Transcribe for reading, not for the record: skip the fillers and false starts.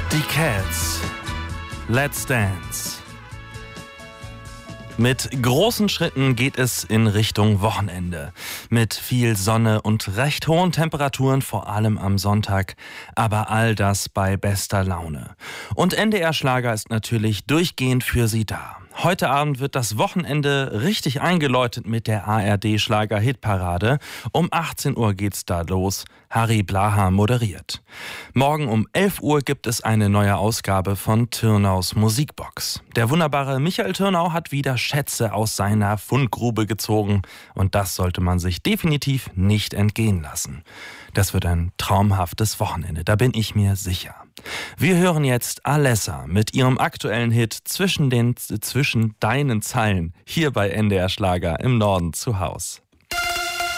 Die Cats. Let's Dance. Mit großen Schritten geht es in Richtung Wochenende. Mit viel Sonne und recht hohen Temperaturen, vor allem am Sonntag. Aber all das bei bester Laune. Und NDR Schlager ist natürlich durchgehend für Sie da. Heute Abend wird das Wochenende richtig eingeläutet mit der ARD Schlager Hitparade. Um 18 Uhr geht's da los. Harry Blaha moderiert. Morgen um 11 Uhr gibt es eine neue Ausgabe von Türnaus Musikbox. Der wunderbare Michael Türnau hat wieder Schätze aus seiner Fundgrube gezogen. Und das sollte man sich definitiv nicht entgehen lassen. Das wird ein traumhaftes Wochenende, da bin ich mir sicher. Wir hören jetzt Alessa mit ihrem aktuellen Hit Zwischen deinen Zeilen hier bei NDR Schlager im Norden zu Haus.